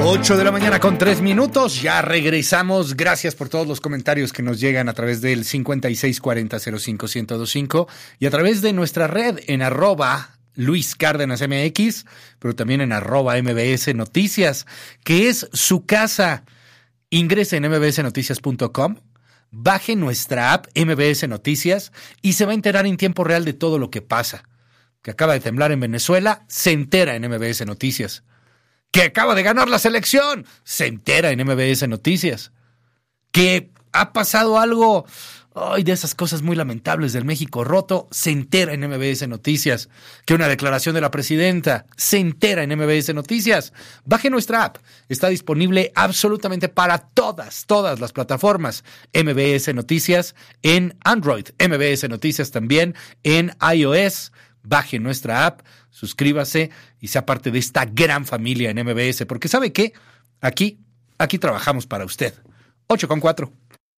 8 de la mañana con 3 minutos, ya regresamos. Gracias por todos los comentarios que nos llegan a través del 5640-05-1025 y a través de nuestra red en @Luis Cárdenas MX, pero también en @MBS Noticias, que es su casa. Ingrese en mbsnoticias.com, baje nuestra app MBS Noticias y se va a enterar en tiempo real de todo lo que pasa. Que acaba de temblar en Venezuela, se entera en MBS Noticias. Que acaba de ganar la selección, se entera en MBS Noticias. Que ha pasado algo, de esas cosas muy lamentables del México roto, se entera en MBS Noticias. Que una declaración de la presidenta, se entera en MBS Noticias. Baje nuestra app, está disponible absolutamente para todas las plataformas. MBS Noticias en Android, MBS Noticias también en iOS. Baje nuestra app, suscríbase y sea parte de esta gran familia en MBS, porque ¿sabe qué? Aquí trabajamos para usted. 8:04.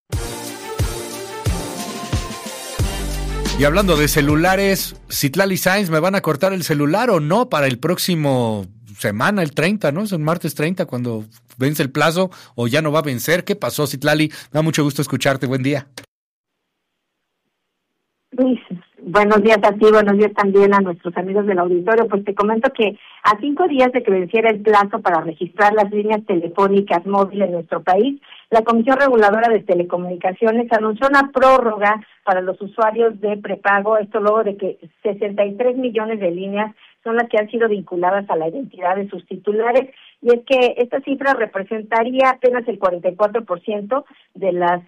Y hablando de celulares, Citlali Sáenz, ¿me van a cortar el celular o no para el próximo semana, el 30, ¿no? Es el martes 30 cuando vence el plazo o ya no va a vencer. ¿Qué pasó, Citlali? Me da mucho gusto escucharte. Buen día. Luis, buenos días a ti, buenos días también a nuestros amigos del auditorio. Pues te comento que a 5 días de que venciera el plazo para registrar las líneas telefónicas móviles en nuestro país, la Comisión Reguladora de Telecomunicaciones anunció una prórroga para los usuarios de prepago, esto luego de que 63 millones de líneas son las que han sido vinculadas a la identidad de sus titulares, y es que esta cifra representaría apenas el 44% de las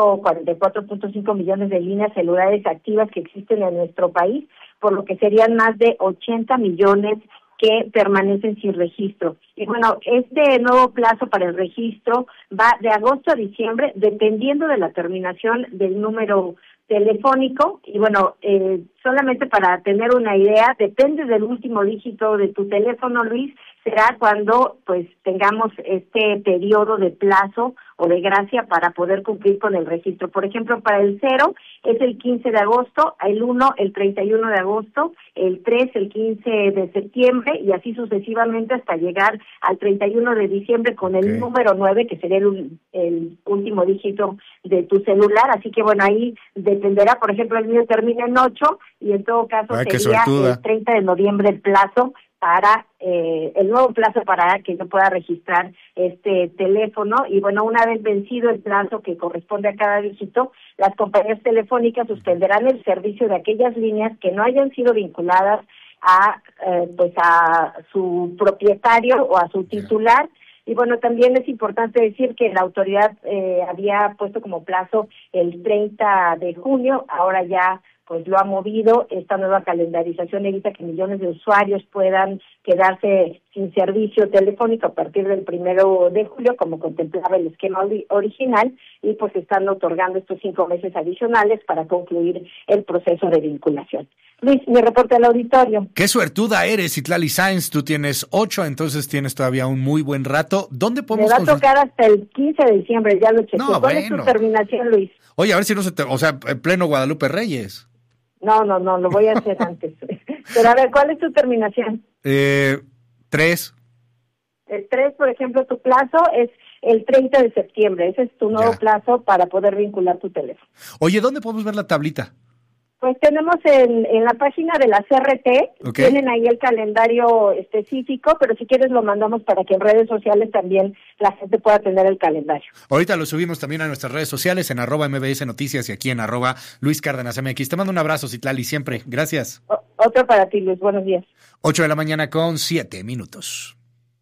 144.5 millones de líneas celulares activas que existen en nuestro país, por lo que serían más de 80 millones que permanecen sin registro. Y bueno, este nuevo plazo para el registro va de agosto a diciembre, dependiendo de la terminación del número telefónico, y bueno, solamente para tener una idea, depende del último dígito de tu teléfono, Luis, será cuando pues tengamos este periodo de plazo o de gracia para poder cumplir con el registro. Por ejemplo, para el 0 es el 15 de agosto, el 1 el 31 de agosto, el 3 el 15 de septiembre y así sucesivamente hasta llegar al 31 de diciembre con el número 9, que sería el último dígito de tu celular. Así que bueno, ahí dependerá, por ejemplo, el mío termina en 8 y en todo caso sería el 30 de noviembre el plazo para el nuevo plazo para que yo pueda registrar este teléfono. Y bueno, una vez vencido el plazo que corresponde a cada dígito, las compañías telefónicas suspenderán el servicio de aquellas líneas que no hayan sido vinculadas a su propietario o a su titular. Y bueno, también es importante decir que la autoridad había puesto como plazo el 30 de junio, ahora ya pues lo ha movido. Esta nueva calendarización evita que millones de usuarios puedan quedarse sin servicio telefónico a partir del 1 de julio, como contemplaba el esquema original, y pues están otorgando estos 5 meses adicionales para concluir el proceso de vinculación. Luis, mi reporte al auditorio. Qué suertuda eres, Citlali Sáenz. Tú tienes 8, entonces tienes todavía un muy buen rato. ¿Dónde podemos? Me va a tocar hasta el 15 de diciembre, ya lo chequé. No, ¿cuál es tu terminación, Luis? Oye, a ver si no se te... O sea, en pleno Guadalupe Reyes. No, lo voy a hacer antes. Pero a ver, ¿cuál es tu terminación? 3. El 3, por ejemplo, tu plazo es el 30 de septiembre. Ese es tu nuevo plazo para poder vincular tu teléfono. Oye, ¿dónde podemos ver la tablita? Pues tenemos en la página de la CRT, tienen ahí el calendario específico, pero si quieres lo mandamos para que en redes sociales también la gente pueda tener el calendario. Ahorita lo subimos también a nuestras redes sociales, en @MBS Noticias y aquí en @Luis Cárdenas MX. Te mando un abrazo, Citlali, siempre. Gracias. Otro para ti, Luis. Buenos días. 8 de la mañana con 7 minutos.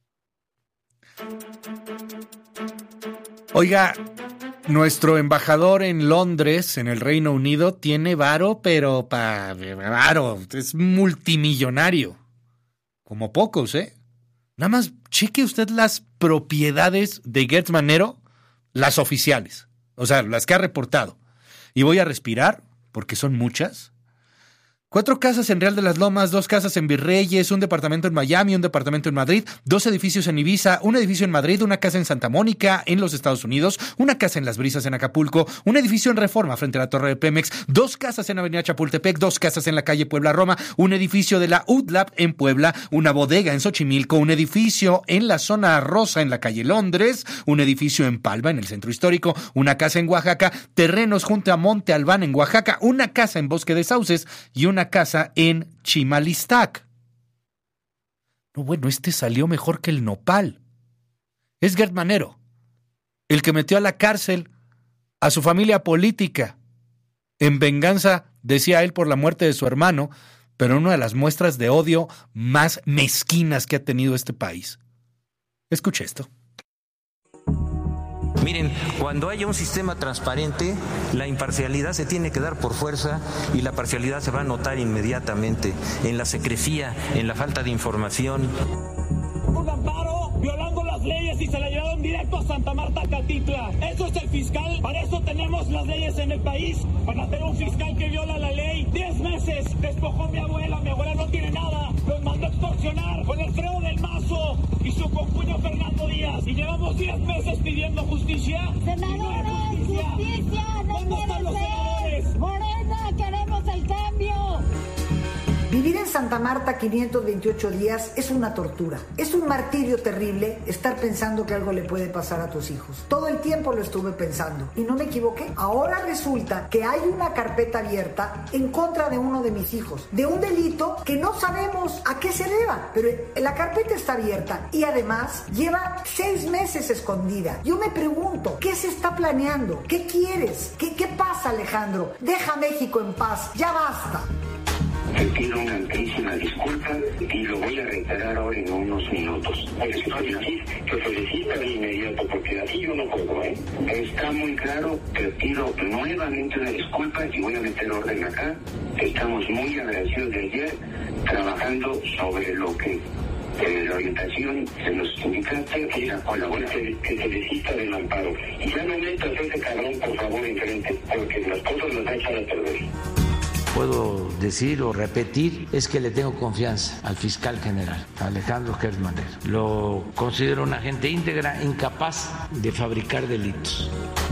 Oiga, nuestro embajador en Londres, en el Reino Unido, tiene varo, pero varo, es multimillonario. Como pocos, ¿eh? Nada más cheque usted las propiedades de Gertz Manero, las oficiales, o sea, las que ha reportado. Y voy a respirar, porque son muchas. 4 casas en Real de las Lomas, 2 casas en Virreyes, un departamento en Miami, un departamento en Madrid, 2 edificios en Ibiza, un edificio en Madrid, una casa en Santa Mónica, en los Estados Unidos, una casa en Las Brisas, en Acapulco, un edificio en Reforma frente a la Torre de Pemex, 2 casas en Avenida Chapultepec, 2 casas en la calle Puebla-Roma, un edificio de la UDLAP en Puebla, una bodega en Xochimilco, un edificio en la zona rosa en la calle Londres, un edificio en Palma, en el centro histórico, una casa en Oaxaca, terrenos junto a Monte Albán en Oaxaca, una casa en Bosque de Sauces y una casa en Chimalistac. No, bueno, este salió mejor que el nopal. Es Gert Manero, el que metió a la cárcel a su familia política en venganza, decía él, por la muerte de su hermano, pero una de las muestras de odio más mezquinas que ha tenido este país. Escuche esto. Miren, cuando haya un sistema transparente, la imparcialidad se tiene que dar por fuerza y la parcialidad se va a notar inmediatamente en la secrecía, en la falta de información. Un amparo violando las leyes y se la llevaron directo a Santa Marta, Catitla. Eso es el fiscal, para eso tenemos las leyes en el país, para hacer un fiscal que viola la ley. 10 meses despojó a mi abuela no tiene nada, los mandó a extorsionar con Alfredo del Mazo y su concuño Fernando Díaz. Y llevamos 10 meses pidiendo justicia. Senadores, justicia, no puede ser. Morena, queremos el cambio. Vivir en Santa Marta 528 días es una tortura. Es un martirio terrible estar pensando que algo le puede pasar a tus hijos. Todo el tiempo lo estuve pensando y no me equivoqué. Ahora resulta que hay una carpeta abierta en contra de uno de mis hijos, de un delito que no sabemos a qué se deba, pero la carpeta está abierta y además lleva 6 meses escondida. Yo me pregunto, ¿qué se está planeando? ¿Qué quieres? ¿Qué pasa, Alejandro? Deja a México en paz, ya basta. Te pido una amplísima disculpa y lo voy a reiterar ahora en unos minutos. Que felicita de inmediato porque aquí yo no puedo, Está muy claro, te pido nuevamente una disculpa y voy a meter orden acá. Estamos muy agradecidos de ayer trabajando sobre lo que la orientación se nos indicaste que era colaborar, que felicita del amparo. Y ya no metas a ese cabrón, por favor, enfrente, porque las cosas nos va a echar a perder. Puedo decir o repetir es que le tengo confianza al fiscal general, Alejandro Gers Manero. Lo considero una agente íntegra, incapaz de fabricar delitos.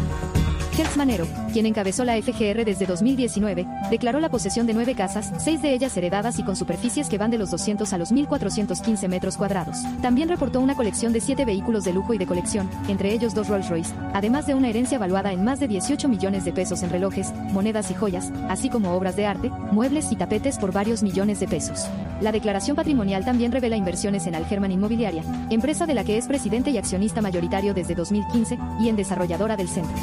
Gers Manero, quien encabezó la FGR desde 2019, declaró la posesión de 9 casas, 6 de ellas heredadas y con superficies que van de los 200 a los 1.415 metros cuadrados. También reportó una colección de 7 vehículos de lujo y de colección, entre ellos 2 Rolls Royce, además de una herencia valuada en más de 18 millones de pesos en relojes, monedas y joyas, así como obras de arte, muebles y tapetes por varios millones de pesos. La declaración patrimonial también revela inversiones en Algerman Inmobiliaria, empresa de la que es presidente y accionista mayoritario desde 2015, y en desarrolladora del centro.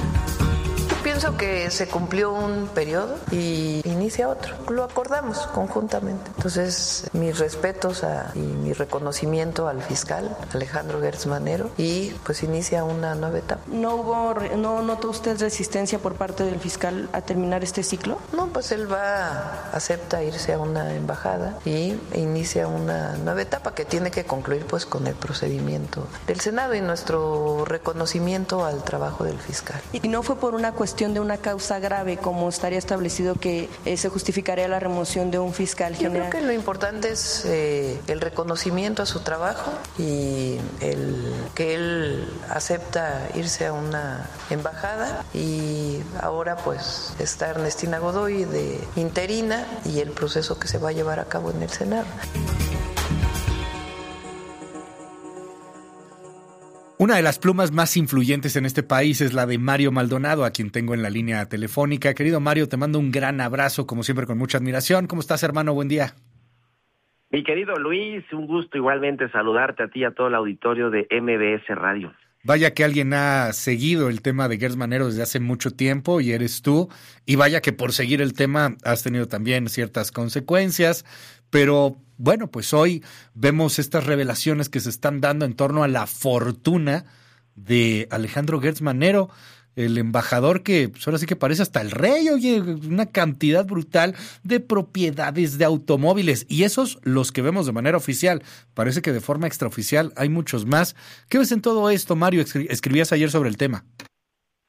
Pienso que se cumplió un periodo y inicia otro. Lo acordamos conjuntamente. Entonces, mis respetos y mi reconocimiento al fiscal Alejandro Gers Manero, y pues inicia una nueva etapa. ¿No notó usted resistencia por parte del fiscal a terminar este ciclo? No, pues él acepta irse a una embajada y inicia una nueva etapa que tiene que concluir pues con el procedimiento del Senado y nuestro reconocimiento al trabajo del fiscal. ¿Y no fue por una cuestión de una causa grave, como estaría establecido que se justificaría la remoción de un fiscal general? Yo creo que lo importante es el reconocimiento a su trabajo y que él acepta irse a una embajada, y ahora pues está Ernestina Godoy de interina y el proceso que se va a llevar a cabo en el Senado. Una de las plumas más influyentes en este país es la de Mario Maldonado, a quien tengo en la línea telefónica. Querido Mario, te mando un gran abrazo, como siempre, con mucha admiración. ¿Cómo estás, hermano? Buen día. Mi querido Luis, un gusto igualmente saludarte a ti y a todo el auditorio de MBS Radio. Vaya que alguien ha seguido el tema de Gers Manero desde hace mucho tiempo, y eres tú. Y vaya que por seguir el tema has tenido también ciertas consecuencias. Pero bueno, pues hoy vemos estas revelaciones que se están dando en torno a la fortuna de Alejandro Gers Manero, el embajador que pues ahora sí que parece hasta el rey. Oye, una cantidad brutal de propiedades, de automóviles, y esos los que vemos de manera oficial. Parece que de forma extraoficial hay muchos más. ¿Qué ves en todo esto, Mario? Escribías ayer sobre el tema.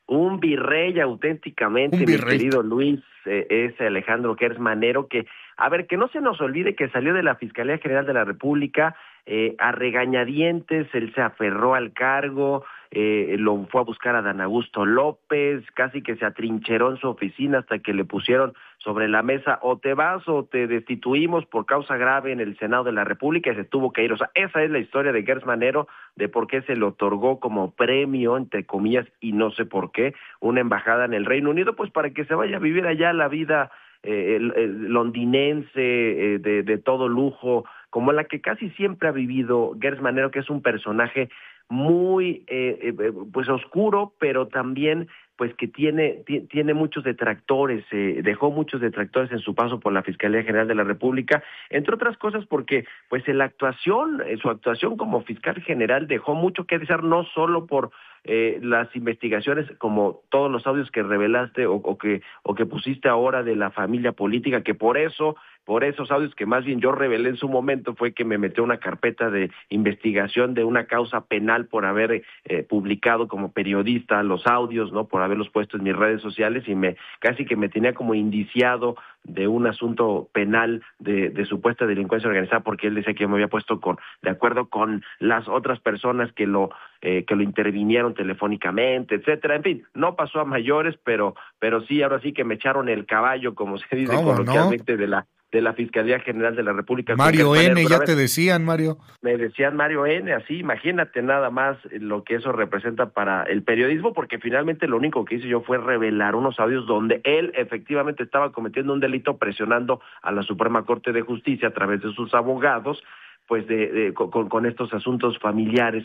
un virrey auténticamente, mi querido Luis, es Alejandro Gertz Manero, que, a ver, que no se nos olvide que salió de la Fiscalía General de la República a regañadientes, él se aferró al cargo, lo fue a buscar a Dan Augusto López, casi que se atrincheró en su oficina hasta que le pusieron sobre la mesa, o te vas o te destituimos por causa grave en el Senado de la República, y se tuvo que ir. O sea, esa es la historia de Gertz Manero, de por qué se le otorgó como premio, entre comillas, y no sé por qué, una embajada en el Reino Unido, pues para que se vaya a vivir allá la vida londinense, de todo lujo, como la que casi siempre ha vivido Gertz Manero, que es un personaje muy pues oscuro, pero también pues que tiene muchos detractores, dejó muchos detractores en su paso por la Fiscalía General de la República, entre otras cosas porque pues su actuación como fiscal general dejó mucho que desear, no solo por las investigaciones, como todos los audios que revelaste o que pusiste ahora de la familia política, que por esos audios que más bien yo revelé en su momento fue que me metió una carpeta de investigación de una causa penal por haber publicado como periodista los audios, ¿no? Por haberlos puesto en mis redes sociales, y casi que me tenía como indiciado de un asunto penal de supuesta delincuencia organizada, porque él decía que yo me había puesto de acuerdo con las otras personas que lo intervinieron telefónicamente, etcétera. En fin, no pasó a mayores, pero sí, ahora sí que me echaron el caballo, como se dice coloquialmente, de la Fiscalía General de la República. Mario N, ya te decían, Mario. Me decían Mario N, así, imagínate nada más lo que eso representa para el periodismo, porque finalmente lo único que hice yo fue revelar unos audios donde él efectivamente estaba cometiendo un delito presionando a la Suprema Corte de Justicia a través de sus abogados, pues con estos asuntos familiares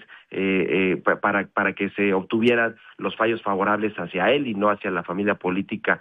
para que se obtuvieran los fallos favorables hacia él y no hacia la familia política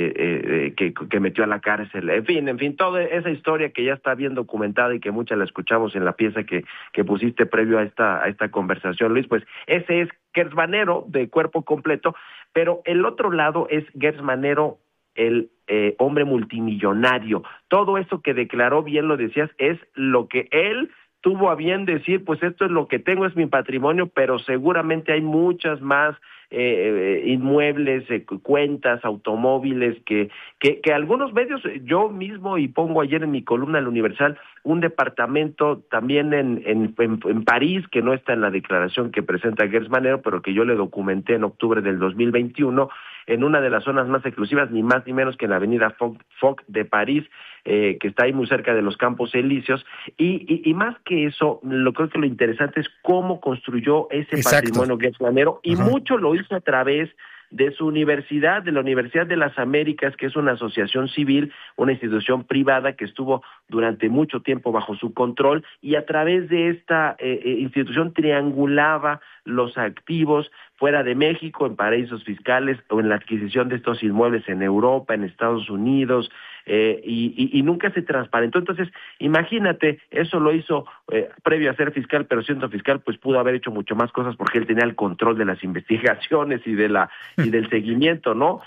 que metió a la cárcel. En fin, toda esa historia que ya está bien documentada y que muchas la escuchamos en la pieza que pusiste previo a esta conversación, Luis, pues ese es Gertz Manero de cuerpo completo, pero el otro lado es Gertz Manero, el hombre multimillonario. Todo eso que declaró, bien lo decías, es lo que él tuvo a bien decir, pues esto es lo que tengo, es mi patrimonio, pero seguramente hay muchas más inmuebles, cuentas, automóviles, que algunos medios, yo mismo, y pongo ayer en mi columna El Universal, un departamento también en París, que no está en la declaración que presenta Gertz Manero, pero que yo le documenté en octubre del 2021, en una de las zonas más exclusivas, ni más ni menos que en la avenida Foch de París, que está ahí muy cerca de los Campos Elíseos, y más que eso, creo que lo interesante es cómo construyó ese patrimonio Gertz Manero, y mucho lo hizo a través de su universidad, de la Universidad de las Américas, que es una asociación civil, una institución privada que estuvo durante mucho tiempo bajo su control, y a través de esta institución triangulaba los activos fuera de México, en paraísos fiscales, o en la adquisición de estos inmuebles en Europa, en Estados Unidos, y nunca se transparentó. Entonces, imagínate, eso lo hizo previo a ser fiscal, pero siendo fiscal, pues pudo haber hecho mucho más cosas porque él tenía el control de las investigaciones y del seguimiento, ¿no?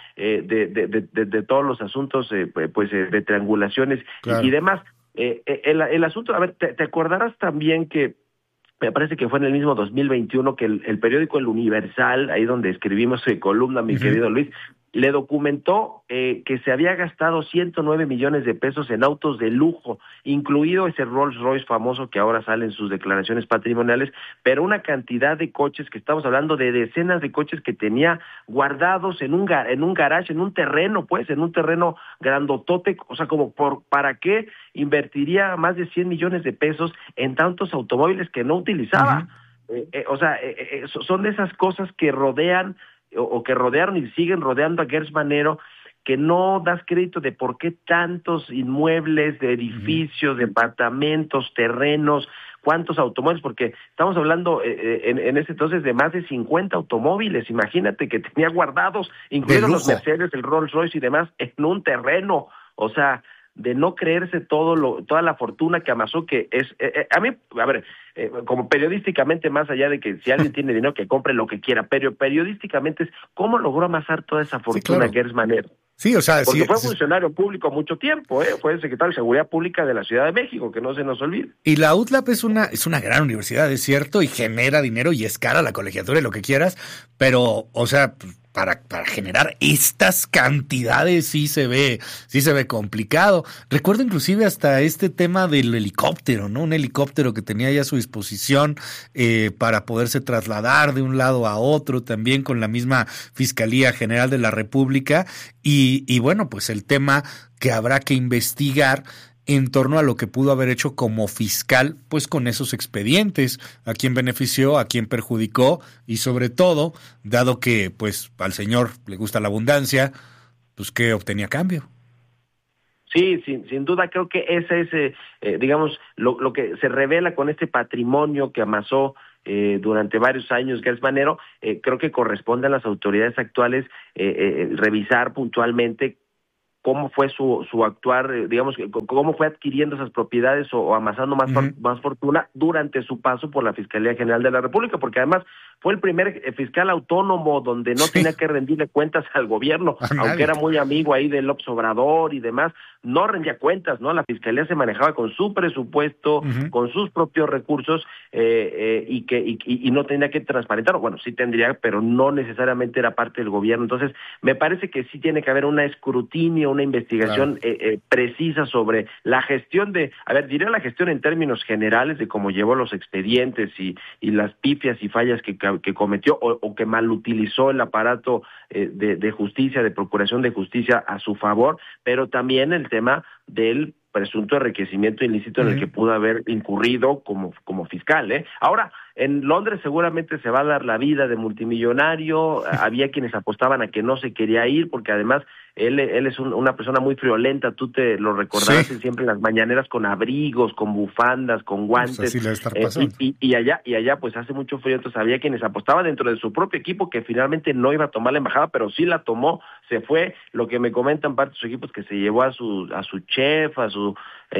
De todos los asuntos, de triangulaciones y demás. El asunto, a ver, te acordarás también que me parece que fue en el mismo 2021 que el periódico El Universal, ahí donde escribimos columna, mi querido Luis, le documentó que se había gastado 109 millones de pesos en autos de lujo, incluido ese Rolls Royce famoso que ahora sale en sus declaraciones patrimoniales, pero una cantidad de coches, que estamos hablando de decenas de coches que tenía guardados en un garage, en un terreno grandotote. O sea, ¿para qué invertiría más de 100 millones de pesos en tantos automóviles que no utilizaba? Son de esas cosas que rodean o que rodearon y siguen rodeando a Gertz Manero, que no das crédito de por qué tantos inmuebles, de edificios, departamentos, terrenos, cuántos automóviles, porque estamos hablando en ese entonces de más de 50 automóviles. Imagínate que tenía guardados, incluidos los Mercedes, el Rolls Royce y demás, en un terreno. O sea, de no creerse toda la fortuna que amasó, que es, a mí, a ver, como periodísticamente, más allá de que si alguien tiene dinero que compre lo que quiera, pero periodísticamente es cómo logró amasar toda esa fortuna Gertz Manero. Sí, o sea, porque fue funcionario público mucho tiempo, fue secretario de Seguridad Pública de la Ciudad de México, que no se nos olvide. Y la UTLAP es una gran universidad, es cierto, y genera dinero y es cara la colegiatura y lo que quieras, pero, o sea, para generar estas cantidades sí se ve complicado. Recuerdo inclusive hasta este tema del helicóptero, ¿no? Un helicóptero que tenía ya a su disposición para poderse trasladar de un lado a otro, también con la misma Fiscalía General de la República, y bueno, pues el tema que habrá que investigar en torno a lo que pudo haber hecho como fiscal, pues con esos expedientes, a quién benefició, a quién perjudicó, y sobre todo, dado que pues al señor le gusta la abundancia, pues qué obtenía a cambio. Sí, sin duda creo que ese es, digamos, lo que se revela con este patrimonio que amasó durante varios años Gers Manero. Creo que corresponde a las autoridades actuales revisar puntualmente cómo fue su actuar, digamos, cómo fue adquiriendo esas propiedades o amasando más fortuna durante su paso por la Fiscalía General de la República, porque además fue el primer fiscal autónomo donde no tenía que rendirle cuentas al gobierno, aunque era muy amigo ahí de López Obrador y demás, no rendía cuentas, ¿no? La Fiscalía se manejaba con su presupuesto, con sus propios recursos, y no tenía que transparentar, bueno, sí tendría, pero no necesariamente era parte del gobierno. Entonces, me parece que sí tiene que haber un escrutinio, una investigación precisa sobre la gestión diría la gestión en términos generales de cómo llevó los expedientes y las pifias y fallas que cometió o que malutilizó el aparato de justicia, de procuración de justicia a su favor, pero también el tema del presunto enriquecimiento ilícito en el que pudo haber incurrido como fiscal. Ahora, en Londres seguramente se va a dar la vida de multimillonario. Había quienes apostaban a que no se quería ir, porque además él es una persona muy friolenta, tú te lo recordarás, siempre en las mañaneras con abrigos, con bufandas, con guantes, pues así le está pasando. Y allá pues hace mucho frío, entonces había quienes apostaban dentro de su propio equipo que finalmente no iba a tomar la embajada, pero sí la tomó, se fue. Lo que me comentan parte de su equipo es que se llevó a su chef, a sus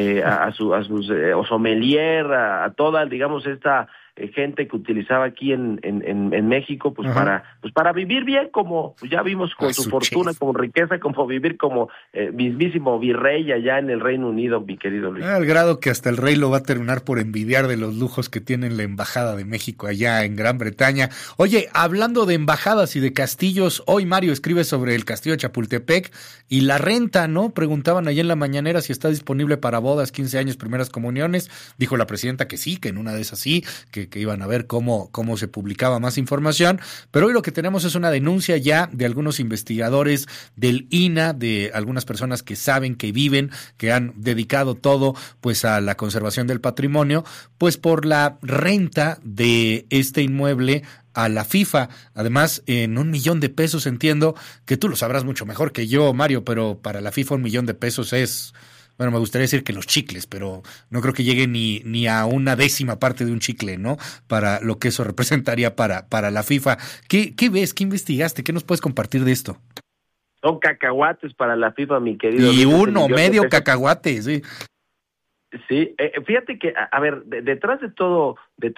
sommelier, a toda, digamos, esta gente que utilizaba aquí en México, pues para vivir bien, como ya vimos con su fortuna, como riqueza, como vivir como mismísimo virrey allá en el Reino Unido, mi querido Luis. Al grado que hasta el rey lo va a terminar por envidiar de los lujos que tiene la Embajada de México allá en Gran Bretaña. Oye, hablando de embajadas y de castillos, hoy Mario escribe sobre el castillo de Chapultepec y la renta, ¿no? Preguntaban allá en la mañanera si está disponible para bodas, 15 años, primeras comuniones. Dijo la presidenta que sí, que en una de esas sí, que iban a ver cómo se publicaba más información, pero hoy lo que tenemos es una denuncia ya de algunos investigadores del INAH, de algunas personas que saben, que viven, que han dedicado todo pues a la conservación del patrimonio, pues por la renta de este inmueble a la FIFA, además en $1 millón, entiendo que tú lo sabrás mucho mejor que yo, Mario, pero para la FIFA $1 millón es... Bueno, me gustaría decir que los chicles, pero no creo que llegue ni a una décima parte de un chicle, ¿no? Para lo que eso representaría para la FIFA. ¿Qué ves? ¿Qué investigaste? ¿Qué nos puedes compartir de esto? Son cacahuates para la FIFA, mi querido. Y medio cacahuate, sí. Sí, fíjate que, a ver, detrás de toda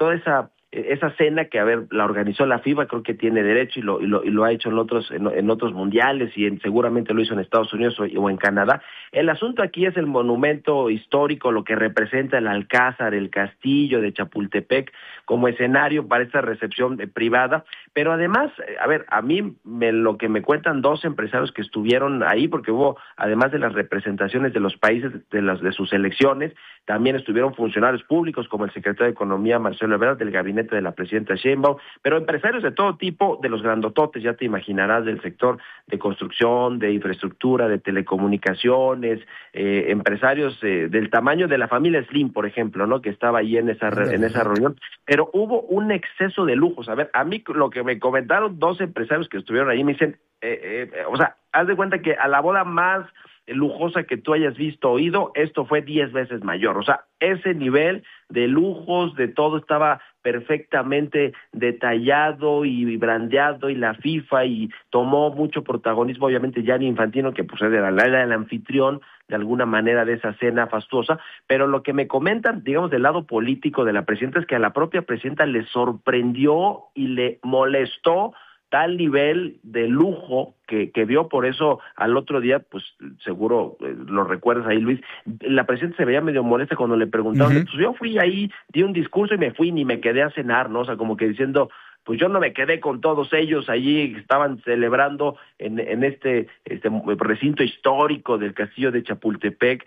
esa cena que, a ver, la organizó la FIFA, creo que tiene derecho y lo ha hecho en otros mundiales y seguramente lo hizo en Estados Unidos o en Canadá. El asunto aquí es el monumento histórico, lo que representa el Alcázar, el castillo de Chapultepec como escenario para esta recepción privada, pero además, a ver, a mí lo que me cuentan dos empresarios que estuvieron ahí, porque hubo, además de las representaciones de los países de sus elecciones, también estuvieron funcionarios públicos como el secretario de Economía, Marcelo Ebrard, del gabinete de la presidenta Sheinbaum, pero empresarios de todo tipo, de los grandototes, ya te imaginarás, del sector de construcción, de infraestructura, de telecomunicaciones, empresarios del tamaño de la familia Slim, por ejemplo, ¿no? Que estaba ahí en esa reunión, pero hubo un exceso de lujos. A ver, a mí lo que me comentaron dos empresarios que estuvieron ahí me dicen, o sea, haz de cuenta que a la boda más lujosa que tú hayas visto o oído, esto fue 10 veces mayor. O sea, ese nivel de lujos, de todo estaba perfectamente detallado y brandeado, y la FIFA y tomó mucho protagonismo, obviamente, Gianni Infantino, que pues era el anfitrión de alguna manera de esa cena fastuosa, pero lo que me comentan, digamos, del lado político de la presidenta es que a la propia presidenta le sorprendió y le molestó tal nivel de lujo que vio. Por eso al otro día, pues seguro lo recuerdas ahí, Luis, la presidenta se veía medio molesta cuando le preguntaron, pues yo fui ahí, di un discurso y me fui, ni me quedé a cenar, ¿no? O sea, como que diciendo, pues yo no me quedé con todos ellos allí, estaban celebrando en este recinto histórico del Castillo de Chapultepec,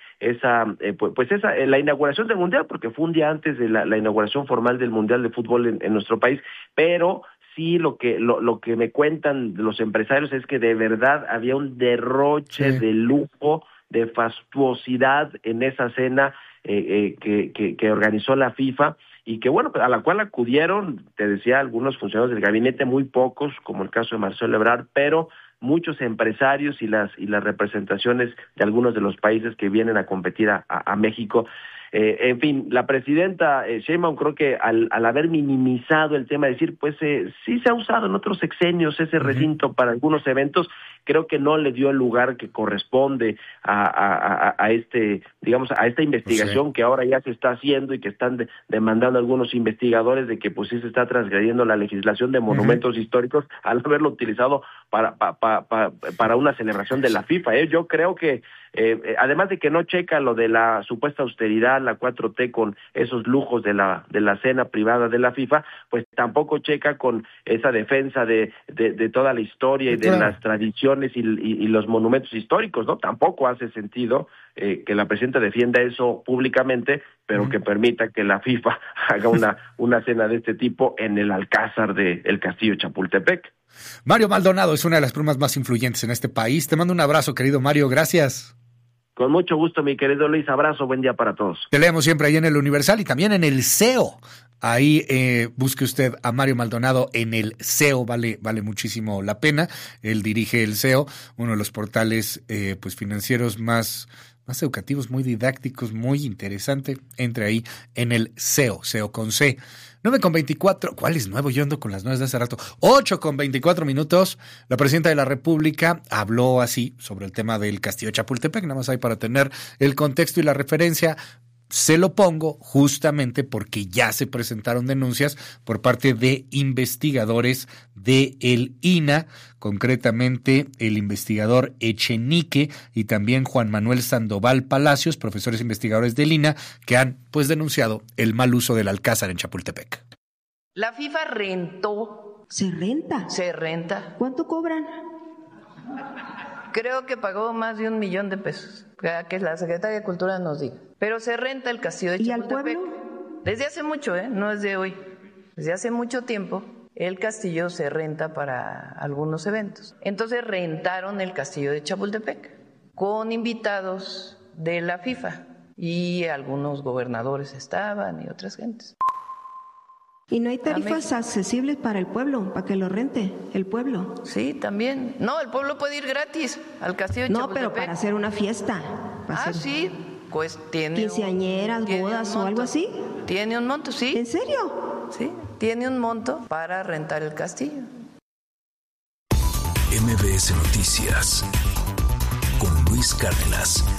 la inauguración del Mundial, porque fue un día antes de la inauguración formal del Mundial de Fútbol en nuestro país, pero sí lo que me cuentan los empresarios es que de verdad había un derroche de lujo, de fastuosidad en esa cena que organizó la FIFA, y que bueno, a la cual acudieron, te decía, algunos funcionarios del gabinete, muy pocos, como el caso de Marcelo Ebrard, pero muchos empresarios y las representaciones de algunos de los países que vienen a competir a México. En fin, la presidenta Sheinbaum, creo que al haber minimizado el tema, decir, pues sí se ha usado en otros sexenios ese recinto para algunos eventos, creo que no le dio el lugar que corresponde a esta investigación que ahora ya se está haciendo y que están demandando algunos investigadores de que pues sí se está transgrediendo la legislación de monumentos históricos al haberlo utilizado para una celebración de la FIFA. Yo creo que además de que no checa lo de la supuesta austeridad, la 4T, con esos lujos de la cena privada de la FIFA, pues tampoco checa con esa defensa de toda la historia y de las tradiciones y los monumentos históricos, ¿no? Tampoco hace sentido que la presidenta defienda eso públicamente, pero que permita que la FIFA haga una cena de este tipo en el Alcázar del Castillo de Chapultepec. Mario Maldonado es una de las plumas más influyentes en este país. Te mando un abrazo, querido Mario, gracias. Con mucho gusto, mi querido Luis, abrazo, buen día para todos. Te leemos siempre ahí en el Universal y también en el SEO. Ahí busque usted a Mario Maldonado en el SEO, vale muchísimo la pena. Él dirige el SEO, uno de los portales pues financieros más educativos, muy didácticos, muy interesante. Entre ahí en el SEO con C. 9:24, ¿cuál es nuevo? Yo ando con las 9 de hace rato. 8:24 minutos. La presidenta de la República habló así sobre el tema del Castillo de Chapultepec, nada más ahí para tener el contexto y la referencia. Se lo pongo justamente porque ya se presentaron denuncias por parte de investigadores de el INAH, concretamente el investigador Echenique y también Juan Manuel Sandoval Palacios, profesores investigadores del INAH, que han pues denunciado el mal uso del Alcázar en Chapultepec. La FIFA rentó. ¿Se renta? Se renta. ¿Cuánto cobran? Creo que pagó más de $1 millón. Que la Secretaría de Cultura nos diga. Pero se renta el Castillo de Chapultepec. ¿Y al pueblo? Desde hace mucho, no es de hoy. Desde hace mucho tiempo el castillo se renta para algunos eventos. Entonces rentaron el Castillo de Chapultepec con invitados de la FIFA y algunos gobernadores estaban y otras gentes. ¿Y no hay tarifas accesibles para el pueblo, para que lo rente el pueblo? Sí, también. No, el pueblo puede ir gratis al Castillo de Chapultepec. No, pero para hacer una fiesta. Sí, pues tiene... ¿Quinceañeras, bodas o algo así? Tiene un monto, sí. ¿En serio? Sí, tiene un monto para rentar el castillo. MBS Noticias con Luis Cárdenas.